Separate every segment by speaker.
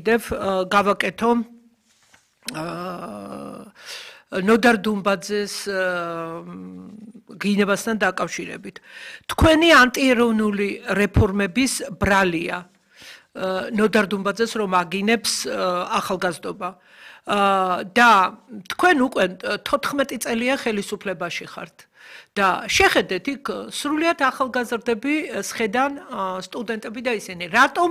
Speaker 1: კიდევ გავაკეთო ნოდარ დუმბაძეს გინებასთან დაკავშირებით. თქვენი ანტიეროვნული რეფორმების ბრალია ნოდარ დუმბაძეს რომ აგინებს ახალგაზრდობა. და თქვენ უკვე 14 წელია ხელისუფლებაში ხართ. და შეხედეთ იქ სრულიად ახალგაზრდები სხედან სტუდენტები და ისინი. რატომ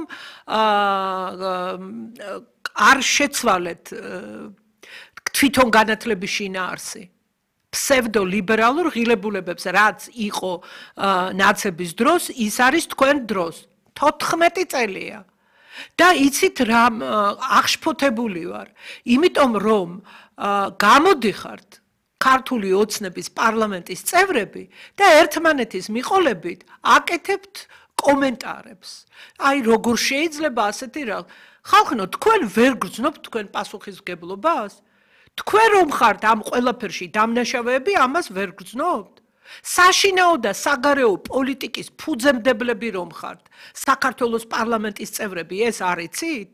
Speaker 1: არ შეცვალეთ თვითონ განათლების შინაარსი? ფსევდოლიბერალურ ღილებულებებს, რაც იყო ნაცების დროს, ის არის თქვენ დროს. 14 წელია. და იცით რა აღშფოთებული ვარ, იმიტომ რომ გამოდიხართ ქართული ოცნების პარლამენტის წევრები და ერთმანეთის მიყოლებით აკეთებთ კომენტარებს. აი როგორ შეიძლება ასეთი რა? ხალხო, თქვენ ვერ გრძნობთ თქვენ პასუხისმგებლობას? თქვენ რომ ხართ ამ ყველაფერში დამნაშავეები, ამას ვერ გრძნობთ? საშინაო და საგარეო პოლიტიკის ფუძემდებლები რომ ხართ, საქართველოს პარლამენტის წევრები, ეს არ იცით?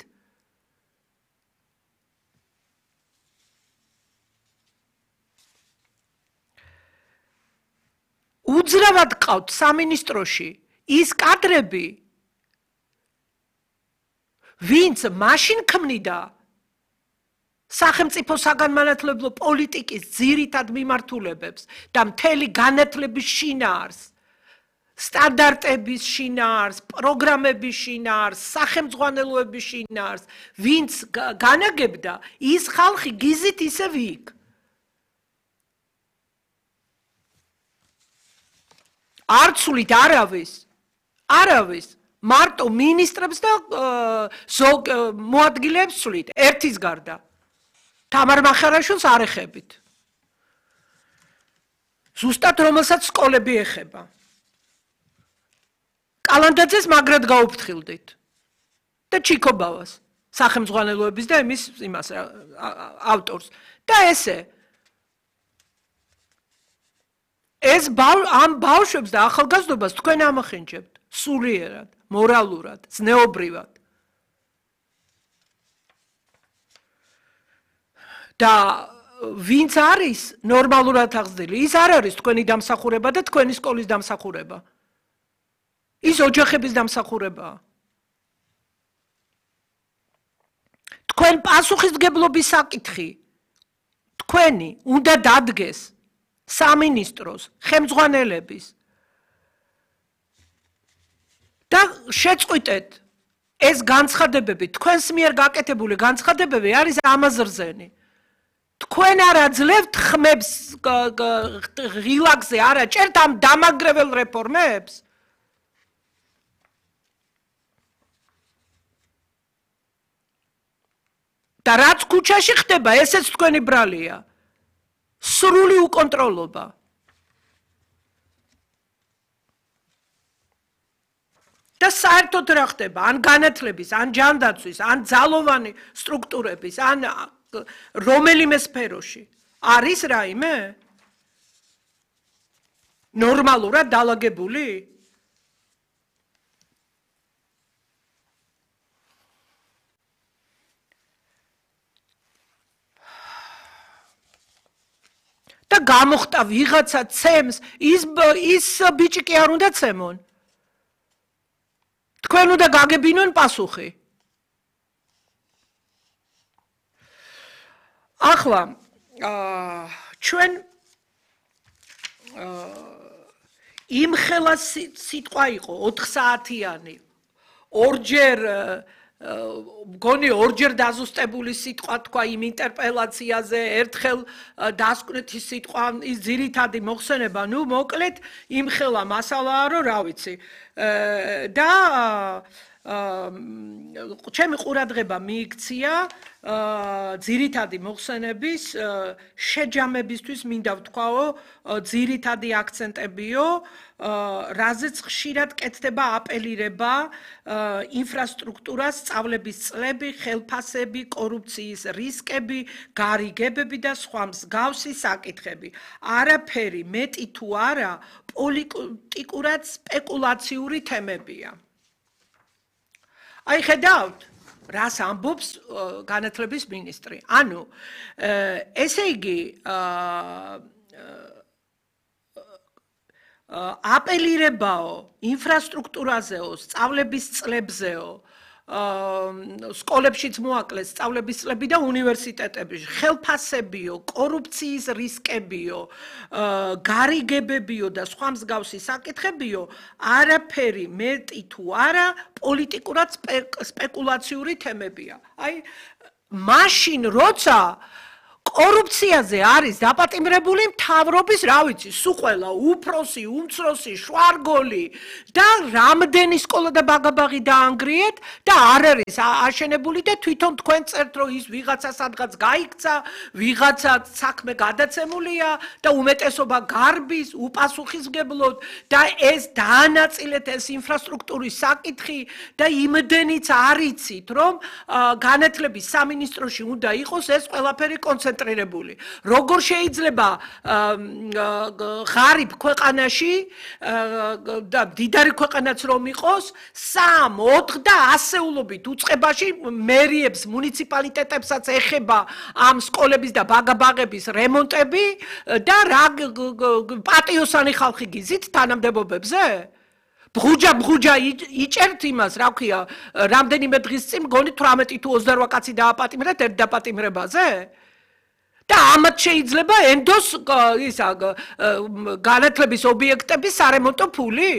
Speaker 1: უძრავად ყავთ სამინისტროში ის კადრები, ვინც მაშინ ქმნიდა სახელმწიფო საგანმანათლებლო პოლიტიკის ძირითად მიმართულებებს და მთელი განათლების შინაარს, სტანდარტების შინაარს, პროგრამების შინაარს, სახელმძღვანელოების შინაარს, ვინც განაგებდა, ის ხალხი გიზით ისევ იქ. არ ცვლით არავის, მარტო მინისტრებს და მოადგილეებს ცვლით, ერთის გარდა. თამარ მახარაშვილს არ ეხებით. ზუსტად რომელსაც სკოლები ეხება. კალანდაძეს მაგრად გაუფრთხილდით. და ჩიქობავას, სახელმძღვანელოების და იმას ავტორს. და ეს ამ ბავშვებს და ახალგაზრდობას თქვენ ამახინჯებთ სულიერად, მორალურად, ზნეობრივად. და ვინც არის ნორმალურად აღზრდილი, ის არ არის თქვენი დამსახურება და თქვენი სკოლის დამსახურება. ის ოჯახების დამსახურებაა. თქვენ პასუხისმგებლობის საკითხი თქვენი უნდა დადგეს სამინისტროს, ხელმძღვანელების და შეწყვიტეთ ეს განცხადებები, თქვენს მიერ გაკეთებული განცხადებები არის ამაზრზენი. თქვენ არ აძლევთ ხმებს ღილაკზე, არ აჭერთ ამ დამაგრებელ რეფორმებს? და რაც ქუჩაში ხდება, ესეც თქვენი ბრალია. სრული უკონტროლობა. და საერთოდ რა ხდება? ან განათლების, ან ჯანდაცვის, ან ძალოვანი სტრუქტურების, ან რომელიმე სფეროში. არის რაიმე? ნორმალურად დალაგებული? და გამოხტა ვიღაცა ცემს, ის ბიჭი კი არ უნდა ცემონ. თქვენ უნდა გაგებინონ პასუხი. ახლა ჩვენ იმხელა სიტყვა იყო 4 საათიანი. ორჯერ მგონი ორჯერ დაზუსტებული სიტყვა თქვა იმ ინტერპელაციაზე, ერთხელ დასკვნითი სიტყვა, ის ძირითადი მოხსენება, ნუ მოკლედ იმხელა მასალაა, რომ რა ვიცი. და ჩემი ყურადღება მიიქცია ძირითადი მოხსენების შეჯამებისთვის მინდა ვთქვაო, ძირითადი აქცენტებიო, რაზეც ხშირად კეთდება აპელირება ინფრასტრუქტურას, სწავლების წლები, ხელფასები, კორუფციის რისკები, გარიგებები და სხვა მსგავსი საკითხები. არაფერი მეტი თუ არა პოლიტიკურად სპეკულაციური თემებია. აი ხედავთ, რას ამბობს განათლების მინისტრი. ანუ ესე იგი აპელირებაო ინფრასტრუქტურაზეო, სწავლების წლებზეო, სკოლებშიც მოაკლეს სწავლების წლები და უნივერსიტეტებში, ხელფასებიო, კორუფციის რისკებიო, გარიგებებიო და სხვა მსგავსი საკითხებიო, არაფერი მეტი თუ არა პოლიტიკურად სპეკულაციური თემებია. აი, მაშინ როცა კორუფციაზე არის დაპატიმრებული მთავრობის, რა ვიცი, სულ ყველა უფროსი, უმცროსი, შვარგოლი და რამდენი სკოლა და ბაგაბაღი დაანგრიეთ და არ არის აშენებული და თვითონ თქვენ წერთ, რომ ის ვიღაცა სადღაც გაიქცა, ვიღაცა საქმე გადაცემულია და უმეტესობა გარბის, უპასუხისმგებლოდ და ეს დაანაწილეთ ეს ინფრასტრუქტურის საკითხი და იმდენიც არიცით, რომ განათლების სამინისტროში უნდა იყოს ეს ყველაფერი კონცენტრირებული. როგორ შეიძლება ღარიბ ქვეყანაში და დიდარი ქვეყანაც რომ იყოს 3, 4 და ასეულობით უწყებაში მერიებს, მუნიციპალიტეტებსაც ეხება ამ სკოლების და ბაგაბაღების რემონტები და რა პატიოსანი ხალხი გიზით თანამდებობებზე? ბღუჯა იჭერთ იმას, რა ქვია, რამდენიმე დღის წინ მგონი 18 თუ 28 კაცი დააპატიმრეთ ერთ დაპატიმრებაზე? და ამათ შეიძლება ენდოს ისა განათლების ობიექტების სარემონტო ფული?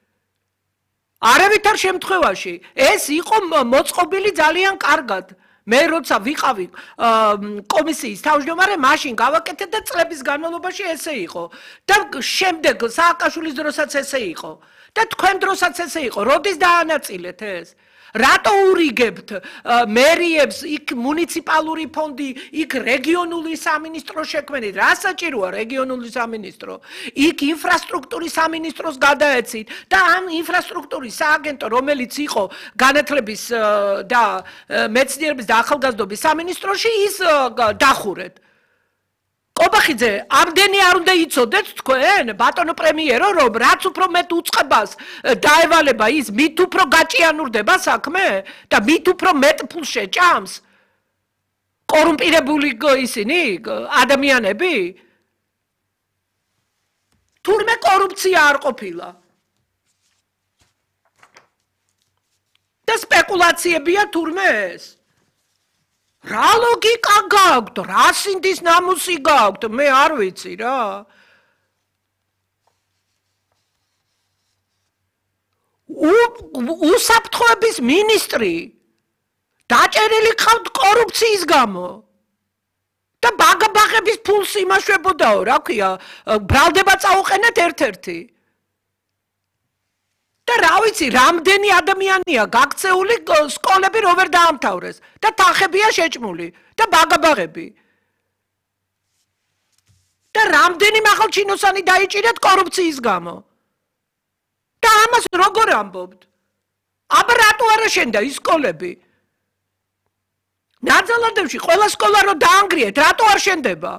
Speaker 1: არავითარ შემთხვევაში ეს იყო მოწყობილი ძალიან კარგად. მე როცა ვიყავი კომისიის თავმჯდომარე, მაშინ გავაკეთე და წლების განმავლობაში ესე იყო. და შემდეგ სააკაშვილის დროსაც ესე იყო. და თქვენ დროსაც ესე იყო. როდის დაანაწილეთ ეს? რატო ურიგებთ მერიებს, იქ მუნიციპალური ფონდი, იქ რეგიონული სამინისტრო შექმნით? რა საჭიროა რეგიონული სამინისტრო? იქ ინფრასტრუქტურის სამინისტროს გადაეცით და ამ ინფრასტრუქტურის სააგენტო, რომელიც იყო განათლების და მეცნიერების და ახალგაზრდობის სამინისტროში, ის დახურეთ. კობახიძე, ამდენი არ უნდა იცოდეთ თქვენ, ბატონო პრემიერო, რომ რაც უფრო მეტ უწყებას დაევალება ის, მით უფრო გაჭიანურდება საქმე და მით უფრო მეტ ფულს შეჭამს კორუმპირებული ისინი ადამიანები? თურმე კორუფცია არ ყოფილა. და სპეკულაციებია თურმე ეს. რა ლოგიკა გაქვთ, რა სინდის ნამუსი გაქვთ, მე არ ვიცი რა. უსაფრთხოების მინისტრი დაჭერილი ხავთ კორუფციის გამო. და ბაგაბაღების ფულს იმაშვებოდაო, რა ქვია, ბრალდება წაუყენეთ ერთ-ერთი. და რა ვიცი, რამდენი ადამიანია გაქცეული სკოლები რო ვერ დაამთავრეს და თანხებია შეჭმული და ბაგაბაღები. და რამდენი მაღალჩინოსანი დაიჭირეთ კორუფციის გამო. და ამას როგორ ამბობთ? აბა რატო არ აშენდა ის სკოლები? ნაძალადებში ყველა სკოლა რო დაანგრიეთ, რატო არ შენდება?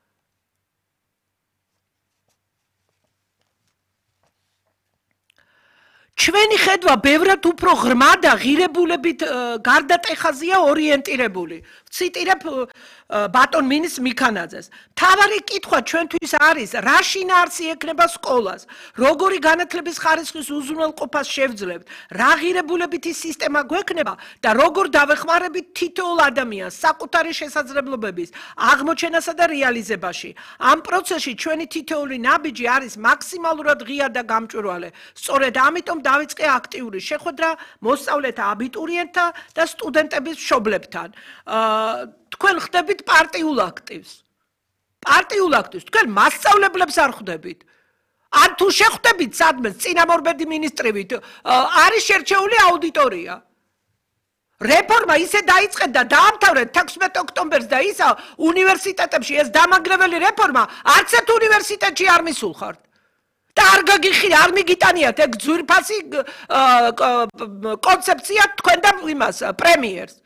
Speaker 1: ჩვენი ხედვა ბევრად უფრო ღრმა და ღირებულებით გარდატეხაზია ორიენტირებული. ვციტირებ ბატონ მინისტრ მიქანაძეს. მთავარი კითხვა ჩვენთვის არის, რა შინაარსი ექნება სკოლას, როგორი განათლების ხარისხის უზრუნველყოფას შევძლებთ, რა ღირებულებითი სისტემა გვექნება და როგორ დავეხმარებით თითოეულ ადამიანს საკუთარი შესაძლებლობების აღმოჩენასა და რეალიზებაში. ამ პროცესში ჩვენი თითოეული ნაბიჯი არის მაქსიმალურად ღია და გამჭვირვალე. სწორედ ამიტომ დავიწყე აქტიური შეხვედრა მოსწავლეთა, აბიტურიენტთა და სტუდენტების მშობლებთან. თქვენ ხდებით პარტიულ აქტივს. პარტიულ აქტივს, თქვენ მასწავლებლებს არ ხდებით. ან თუ შეხვდებით სადმე წინამორბედი მინისტრივით, არის შერჩეული აუდიტორია. რეფორმა ისე დაიწყეთ და დაამთავრეთ 16 ოქტომბერს და ისა უნივერსიტეტებში ეს დამანგრეველი რეფორმა არც ერთ უნივერსიტეტში არ მისულხართ. და არ მიგიტანიათ ეგ ძვირფასი კონცეფცია თქვენ და იმას პრემიერს.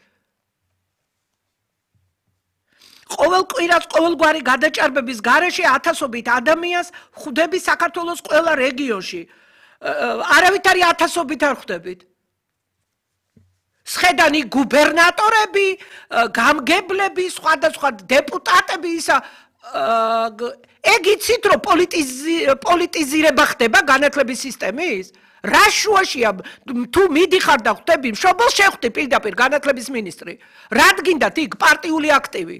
Speaker 1: ყოველ კვირას ყოველგვარი გადაჭარბების გარეშე ათასობით ადამიანს ხვდები საქართველოს ყველა რეგიონში. არავითარი ათასობით არ ხვდებით. სხედანი გუბერნატორები, გამგებლები, სხვადასხვა დეპუტატები ისა ეგ იცით რომ პოლიტიზირება ხდება განათლების სისტემის? რა შუაშია თუ მიდიხარ და ხვდები მშობელს შეხვდი პირდაპირ განათლების მინისტრი. რად გინდათ იქ პარტიული აქტივი?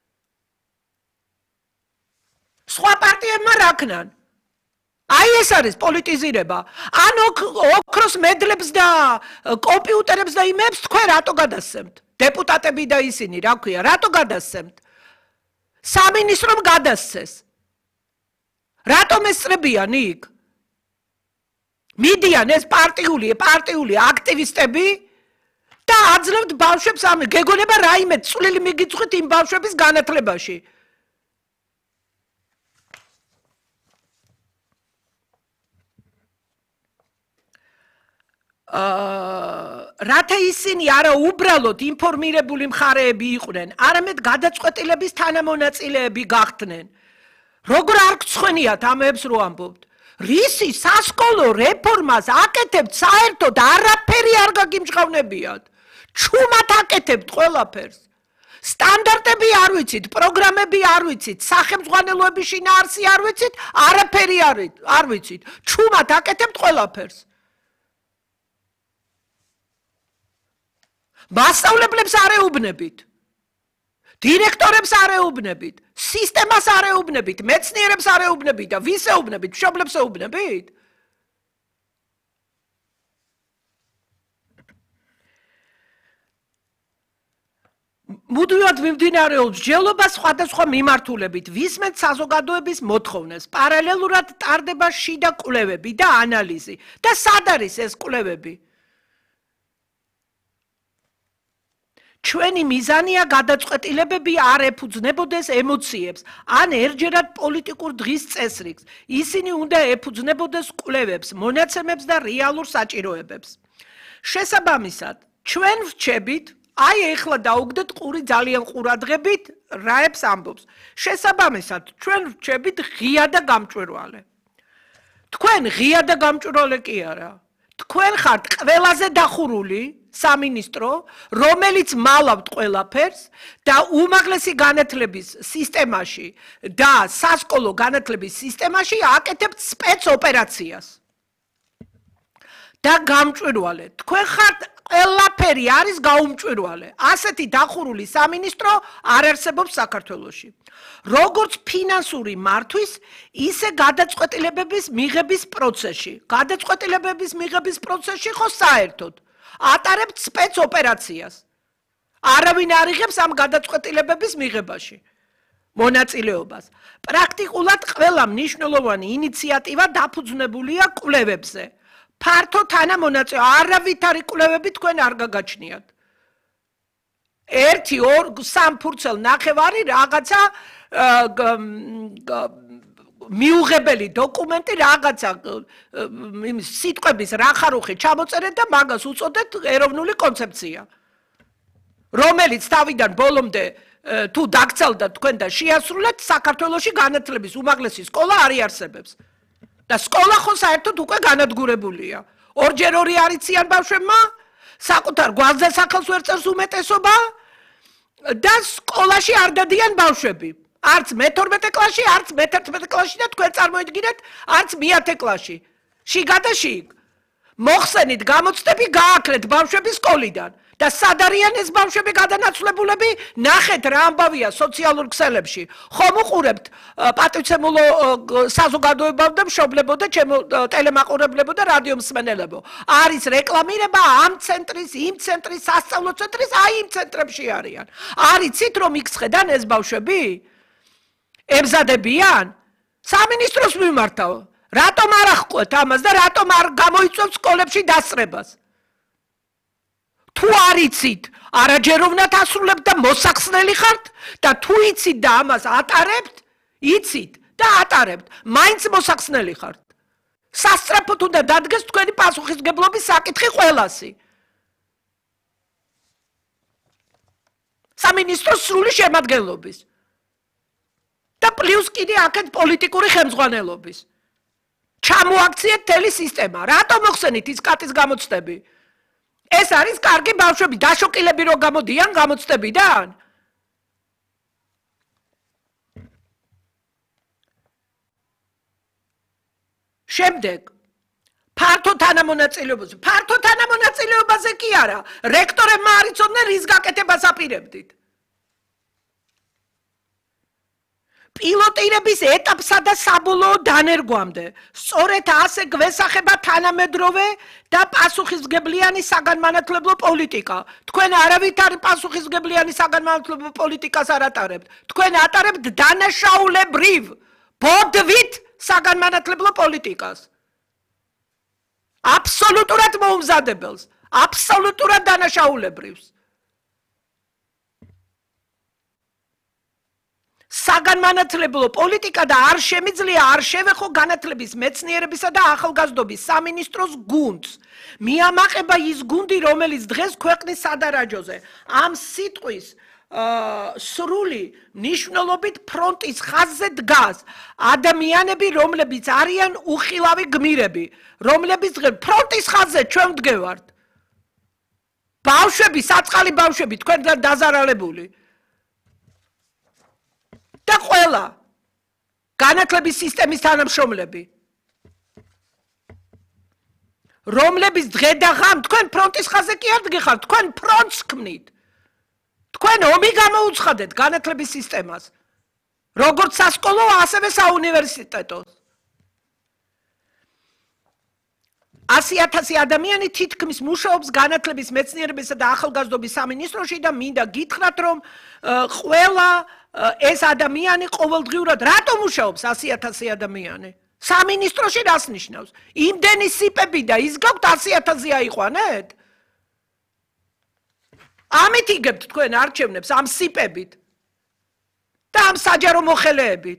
Speaker 1: სხვა პარტიებმა რა ქნან? აი ეს არის პოლიტიზირება. ან ოქროს მედლებს და კომპიუტერებს და იმებს თქვენ რატო გადასცემთ? დეპუტატები და ისინი, რა ქვია, რატო გადასცემთ? სამინისტრომ გადასცეს. რატომ ესწრებიან იქ? მიდიან ეს პარტიული აქტივისტები და აძლევთ ბავშვებს ამ გეგონება რაიმე წვლილი მიგიწვით იმ ბავშვების განათლებაში. რათა ისინი არა უბრალოდ ინფორმირებული მხარეები იყვნენ, არამედ გადაწყვეტილების თანამონაწილეები გახდნენ. როგორ არ გცხვენიათ ამებს რო ამბობთ? რისი სასკოლო რეფორმას აკეთებთ საერთოდ არაფერი არ გაგიმჟღავნებიათ. ჩუმად აკეთებთ ყველაფერს. სტანდარტები არ ვიცით, პროგრამები არ ვიცით, სახელმძღვანელოების შინაარსი არ ვიცით, არაფერი არ ვიცით. ჩუმად აკეთებთ ყველაფერს. მასწავლებლებს არ ეუბნებით. დირექტორებს არ ეუბნებით, სისტემას არ ეუბნებით, მეცნიერებს არ ეუბნებით და ვის ეუბნებით? მშობლებს ეუბნებით? მუდმივად მიმდინარეობს მსჯელობა სხვადასხვა მიმართულებით, ვისმენთ საზოგადოების მოთხოვნებს, პარალელურად ტარდება შიდა კვლევები და ანალიზი. და სად არის ეს კვლევები? ჩვენი მიზანია გადაწყვეტილებები არ ეფუძნებოდეს ემოციებს, ან ერჯერად პოლიტიკურ დღის წესრიგს. ისინი უნდა ეფუძნებოდეს კვლევებს, მონაცემებს და რეალურ საჭიროებებს. შესაბამისად, ჩვენ ვრჩებით, აი ეხლა დაუგდეთ ყური ძალიან ყურადღებით, რაებს ამბობს. შესაბამისად, ჩვენ ვრჩებით ღია და გამჭვირვალე. თქვენ ღია და გამჭვირვალე კი არა. თქვენ ხართ ყველაზე დახურული სამინისტრო, რომელიც მალავთ ყველაფერს და უმაღლესი განათლების სისტემაში და სასკოლო განათლების სისტემაში აკეთებთ სპეცოპერაციას. და გამჭვირვალე. თქვენ ხართ ყველაფერი არის გაუმჭვირვალე. ასეთი დახურული სამინისტრო არ არსებობს საქართველოში. როგორც ფინანსური მართვის, ისე გადაწყვეტილებების მიღების პროცესში. გადაწყვეტილებების მიღების პროცესში ხო საერთოდ ატარებთ სპეცოპერაციას. არავინ არ იღებს ამ გადაწყვეტილებების მიღებაში მონაწილეობას. პრაქტიკულად ყველა მნიშვნელოვანი ინიციატივა დაფუძნებულია კვლევებზე. ფართო თანამონაწილე, არავითარი კვლევები თქვენ არ გაგაჩნიათ. 1, 2, 3 ფურცელ ნახევარი რაღაცა მიუღებელი დოკუმენტი, რაღაცა სიტყვების რახარუხი ჩამოწერეთ და მაგას უწოდეთ ეროვნული კონცეფცია. რომელიც თავიდან ბოლომდე თუ დაგცალდა თქვენ და შეასრულეთ, საქართველოში განათლების უმაღლესი სკოლა არ იარსებებს. და სკოლა ხო საერთოდ უკვე განადგურებულია. ორჯერ ორი არიციან ბავშვებმა, საკუთარ გვარზე სახელს ვერ წერს უმეტესობა და სკოლაში არ დადიან ბავშვები. არც მე-12 კლასში, არც მე-11 კლასში და თქვენ წარმოიდგინეთ, არც მე-10 კლასში. შიგა და შიგ. მოხსენით გამოცდები გააკლეთ ბავშვები სკოლიდან. და სად არიან ეს ბავშვები გადანაცვლებულები? ნახეთ რა ამბავია სოციალურ ქსელებში. ხომ უყურებთ პატივცემულო საზოგადოებამ და მშობლებო და ჩემო ტელემაყურებლებო და რადიო მსმენელებო. არის რეკლამირება ამ ცენტრის, იმ ცენტრის, სასწავლო ცენტრის, აი იმ ცენტრებში არიან. არიცით რომ იქ-სხედან ეს ბავშვები? ემზადებიან? სამინისტროს მიმართავ. რატომ არ აღკვეთ ამას და რატომ არ გამოიწვევთ სკოლებში დასწრებას? თუ არიცით, არაჯეროვნად ასრულებთ და მოსახსნელი ხართ და თუ იცით და ამას ატარებთ, იცით და ატარებთ, მაინც მოსახსნელი ხართ. სასწრაფოდ უნდა დადგეს თქვენი პასუხისმგებლობის საკითხი ყველასი. სამინისტროს სრული შემადგენლობის. და პლუს კიდე აქეთ პოლიტიკური ხელმძღვანელობის. ჩამოაქციეთ მთელი სისტემა. რატომ მოხსენით ის კატის გამოცდები? ეს არის კარგი ბავშვები, დაშოკილები რო გამოდიან გამოცდებიდან. შემდეგ ფართო თანამონაწილეობაზე კი არა, რექტორებმა არ იცოდნენ რის გაკეთებას აპირებდით. პილოტირების ეტაპსა და საბოლოო დანერგვამდე. სწორედ ასე გვესახება თანამედროვე და პასუხისმგებლიანი საგანმანათლებლო პოლიტიკა. თქვენ არავით არ პასუხისმგებლიანი საგანმანათლებლო პოლიტიკას არ ატარებთ. თქვენ ატარებთ დანაშაულებრივ, ბოდვით საგანმანათლებლო პოლიტიკას. აბსოლუტურად მოუმზადებელს, აბსოლუტურად დანაშაულებრივს. საგანმანათლებლო პოლიტიკა და არ შემიძლია არ შევეხო განათლების, მეცნიერებისა და ახალგაზრდობის სამინისტროს გუნდს. მიამაყება ის გუნდი, რომელიც დღეს ქვეყნის სადარაჯოზე ამ სიტყვის სრული მნიშვნელობით ფრონტის ხაზზე დგას ადამიანები, რომლებიც არიან უხილავი გმირები, რომლებიც დღეს ფრონტის ხაზზე ჩვენ ვდგევართ. ბავშვები, საწყალი ბავშვები, თქვენ დაზარალებული. და ყველა განათლების სისტემის თანამშრომლები, რომლების დღე და ღამ თქვენ ფრონტის ხაზზე კი არ დგეხართ, თქვენ ფრონტს ქმნით. თქვენ ომი გამოუცხადეთ განათლების სისტემას, როგორც სასკოლო, ასევე საუნივერსიტეტო. 100,000 ადამიანი თითქმის მუშაობს განათლების, მეცნიერებისა და ახალგაზრდობის სამინისტროში და მინდა გითხრათ, რომ ყველა ეს ადამიანი ყოველდღიურად რატომ მუშაობს 100,000 ადამიანი? სამინისტროში რას ნიშნავს? იმდენი სიპები და ის გაქვთ 100,000 აიყვანეთ? ამით იგებთ თქვენ არჩევნებს ამ სიპებით და ამ საჯარო მოხელეებით.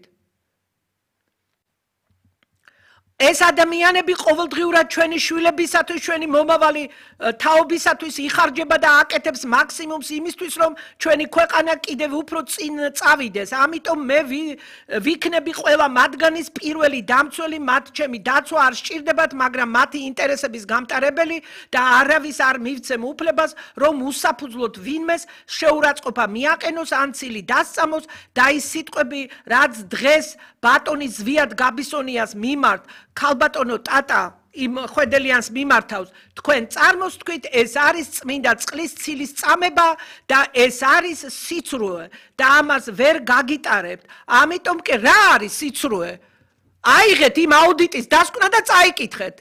Speaker 1: ეს ადამიანები ყოველდღიურად ჩვენი შვილებისათვის, ჩვენი მომავალი თაობისათვის იხარჯება და აკეთებს მაქსიმუმს იმისთვის, რომ ჩვენი ქვეყანა კიდევ უფრო წინ წავიდეს. ამიტომ მე ვიქნები ყველა მათგანის პირველი დამცველი, მათ ჩემი დაცვა არ სჭირდებათ, მაგრამ მათი ინტერესების გამტარებელი და არავის არ მივცემ უფლებას, რომ უსაფუძვლოდ ვინმეს შეურაცხყოფა მიაყენოს ან ცილი დასწამოს და ის სიტყვები, რაც დღეს ბატონი ზვიად გაბისონიას მიმართ ქალბატონო ტატა იმ ხვედელიანს მიმართავს, თქვენ წარმოსთქვით, ეს არის წმინდა წყლის ცილის წამება და ეს არის სიცრუე და ამას ვერ გაგიტარებთ. ამიტომ კი რა არის სიცრუე? აიღეთ იმ აუდიტის დასკვნა და წაიკითხეთ.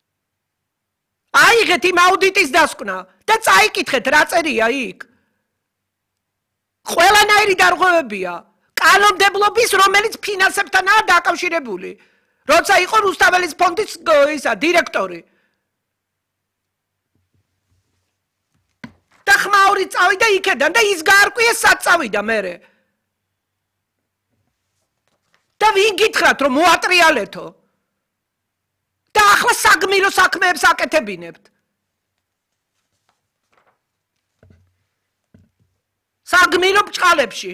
Speaker 1: აიღეთ იმ აუდიტის დასკვნა და წაიკითხეთ რა წერია იქ. ყველანაირი დარღვევებია. კანონმდებლობის, რომელიც ფინანსებთანაა დაკავშირებული. როცა იყო რუსთაველის ფონდის დირექტორი. და ხმაური წავიდა იქედან და ის გაარკვიეს სად წავიდა მერე. და ვინ გითხრათ, რომ მოატრიალეთო? და ახლა საგმირო საქმეებს აკეთებინებთ. საგმირო ბჭყალებში.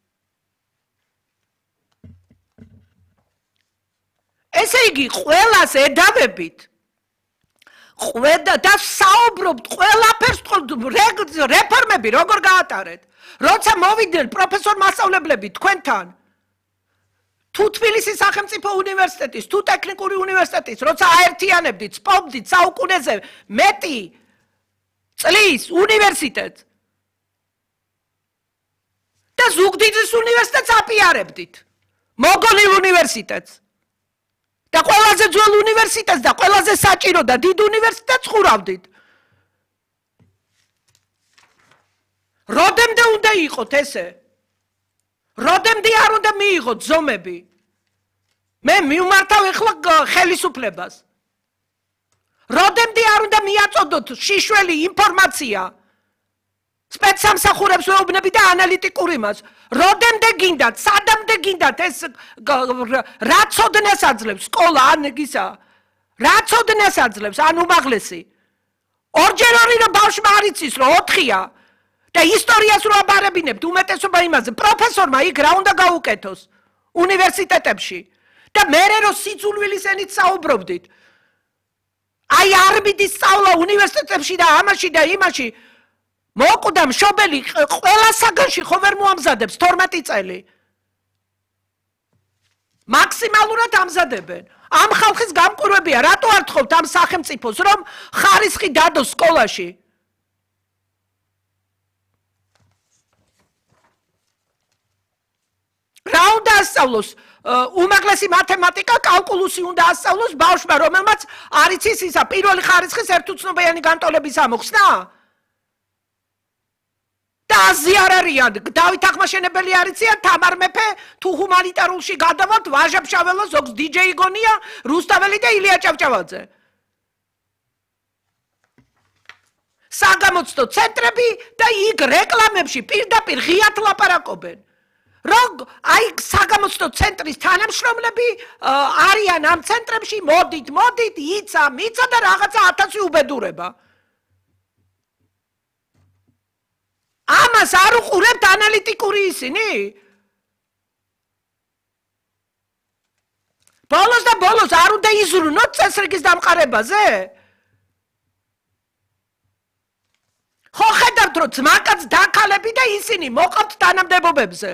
Speaker 1: ესე იგი, ყველას ედავებით. და საუბრობთ ყველაფერს, რეფორმები როგორ გაატარეთ. როცა მოვიდნენ პროფესორ მასწავლებლები თქვენთან, თუ თბილისის სახელმწიფო უნივერსიტეტის, თუ ტექნიკური უნივერსიტეტის, როცა აერთიანებდით, სპობდით საუკუნეზე მეტი წლის უნივერსიტეტს და ზუგდიდის უნივერსიტეტს აპიარებდით, მოგონილ უნივერსიტეტს და ყველაზე ძველ უნივერსიტეტს და ყველაზე საჭირო და დიდ უნივერსიტეტს ხურავდით. როდემდე უნდა იყოთ ესე? როდემდე არ უნდა მიიღოთ ზომები? მე მივმართავ ეხლა ხელისუფლებას. როდემდე არ უნდა მიაწოდოთ შიშველი ინფორმაცია? სპეცსამსახურებს ვეუბნები და ანალიტიკურ იმას. როდემდე გინდათ, სადამდე გინდათ ეს რა ცოდნას აძლევს სკოლა ან ისა? რა ცოდნას აძლევს ან უმაღლესი? ორჯერ ორი რომ ბავშვმა არ იცის რომ 4-ია და ისტორიას რო აბარებინებთ უმეტესობა იმაზე, პროფესორმა იქ რა უნდა გაუკეთოს უნივერსიტეტებში და მერე რო სიძულვილის ენით საუბრობდით. აი არ მიდის სწავლა უნივერსიტეტებში და ამაში და იმაში. მოკვდა მშობელი ყველა საგანში ხო ვერ მოამზადებს 12 წელი. მაქსიმალურად ამზადებენ. ამ ხალხის გამყურებია, რატო არ თხოვთ ამ სახელმწიფოს, რომ ხარისხი დადოს სკოლაში? რა უნდა ასწავლოს? უმაღლესი მათემატიკა, კალკულუსი უნდა ასწავლოს ბავშვმა, რომელმაც არ იცის ისა პირველი ხარისხის ერთუცნობიანი განტოლების ამოხსნა? და აზი არ არიან, დავით აღმაშენებელი არ იციან, თამარ მეფე, თუ ჰუმანიტარულში გადავალთ, ვაჟა ფშაველა, ზოგს დიჯეი გონია, რუსთაველი და ილია ჭავჭავაძე. საგამოცდო ცენტრები და იქ რეკლამებში პირდაპირ ღიად ლაპარაკობენ. რომ აი საგამოცდო ცენტრის თანამშრომლები არიან ამ ცენტრებში, მოდით, იცა და რაღაცა 1000 უბედურება. ამას არ უყურებთ ანალიტიკური ისინი? ბოლოს არ უნდა იზრუნოთ წესრიგის დამყარებაზე? ხო ხედავთ, რომ ძმაკაც დაქალები და ისინი მოყავთ თანამდებობებზე.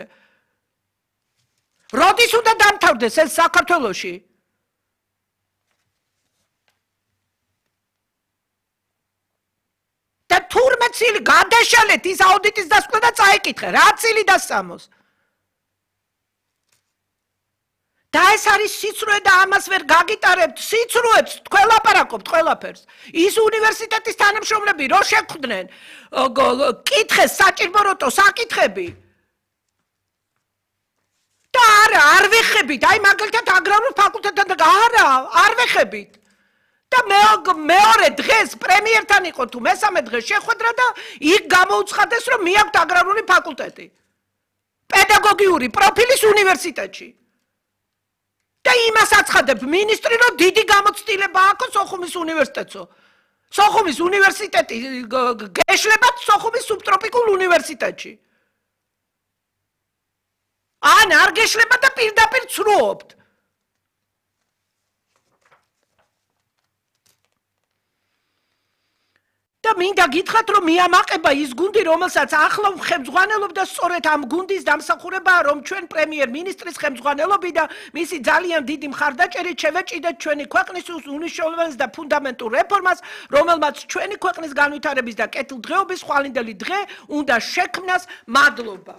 Speaker 1: როდის უნდა დამთავრდეს ეს საქართველოში? და 12 წელი გადაშალეთ ის აუდიტის დასკვნა და წაიკითხე, რა წელი დასამოს. და ეს არის სიცრუე და ამას ვერ გაგიტარებთ, სიცრუებს თქვენ ლაპარაკობთ ყველაფერს. ის უნივერსიტეტის თანამშრომლები რო შეხვდნენ, კითხეს საჭიროთო საკითხები. და არ ვეხებით, აი მაგალითად აგრარულ ფაკულტეტთან და არ ვეხებით. და მეორე დღეს პრემიერთან იყო თუ მესამე დღეს შეხვედრა და იქ გამოუცხადეს, რომ მიაქვთ აგრარული ფაკულტეტი. პედაგოგიური პროფილის უნივერსიტეტში. და იმას აცხადებს მინისტრი, რომ დიდი გამოცდილება აქვს სოხუმის უნივერსიტეტსო. სოხუმის უნივერსიტეტი გეშლებათ სოხუმის სუბტროპიკულ უნივერსიტეტში. ან არ გეშლებათ და პირდაპირ ცრუობთ. და მინდა გითხრათ, რომ მიამაყება ის გუნდი, რომელსაც ახლა ხელმძღვანელობდა სწორედ ამ გუნდის დამსახურებაა, რომ ჩვენ პრემიერ-მინისტრის ხელმძღვანელობით და მისი ძალიან დიდი მხარდაჭერით შევეჭიდეთ ჩვენი ქვეყნის უნიშნულოვანეს და ფუნდამენტურ რეფორმას, რომელმაც ჩვენი ქვეყნის განვითარების და კეთილდღეობის ხვალინდელი დღე უნდა შექმნას. მადლობა.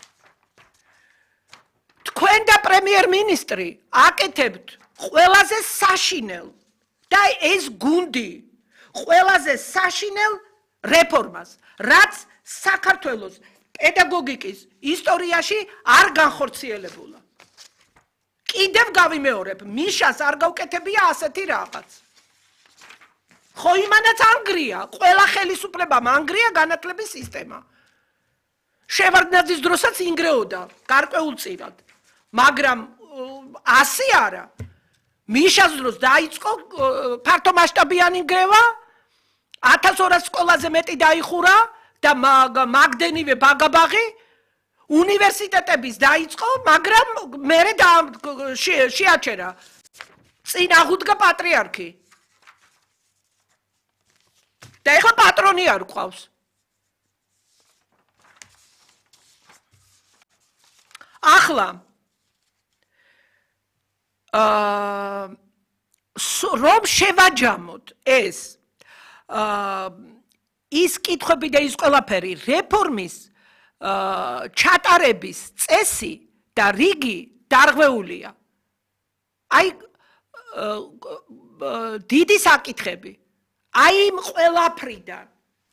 Speaker 1: თქვენ და პრემიერ-მინისტრი აკეთებთ ყველაზე საშინელ და ეს გუნდი ყველაზე საშინელ რეფორმას, რაც საქართველოს პედაგოგიკის ისტორიაში არ განხორციელებულა. კიდევ გავიმეორებ, მიშას არ გავკეთებია ასეთი რაღაც. ხო იმანაც ანგრია, ყველა ხელისუფლება მანგრია განათლების სისტემა. შევარდნაძის დროსაც ინგრეოდა გარკვეულწილად, მაგრამ ასე არა. მიშას დროს დაიწყო ფართომასშტაბიანი ნგრევა, 1200 სკოლაზე მეტი დაიხურა და მაგდენივე ბაგაბაღი უნივერსიტეტების დაიწყო, მაგრამ მერე შეაჩერა. წინ აღუდგა პატრიარქი. და ეხლა პატრონი არ ყავს. ახლა რომ შევაჯამოთ ეს ის კითხვები და ის ყველაფერი რეფორმის ჩატარების წესი და რიგი დარღვეულია. აი დიდი საკითხები. აი იმ ყველაფრიდან.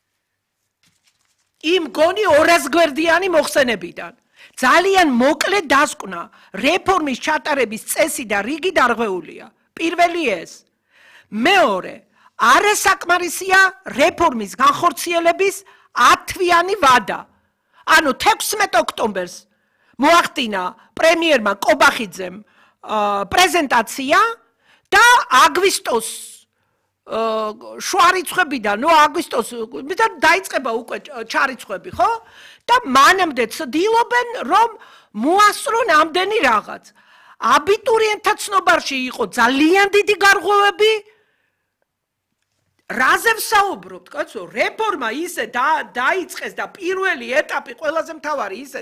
Speaker 1: იმ გონი 200 გვერდიანი მოხსენებიდან. ძალიან მოკლე დასკვნა რეფორმის ჩატარების წესი და რიგი დარღვეულია. პირველი ეს. მეორე, არასაკმარისია რეფორმის განხორციელების 10-თვიანი ვადა. ანუ 16 ოქტომბერს მოახდინა პრემიერმა კობახიძემ პრეზენტაცია და აგვისტოს შუარიცხვებიდან, აგვისტოს დაიწყება უკვე ჩარიცხვები, ხო? და მანამდე ცდილობენ, რომ მოასწრონ ამდენი რაღაც. აბიტურიენტთა ცნობარში იყო ძალიან დიდი გარღვევები, რაზე ვსაუბრობთ, კაცო? რეფორმა ისე დაიწყეს და პირველი ეტაპი ყველაზე მთავარი ისე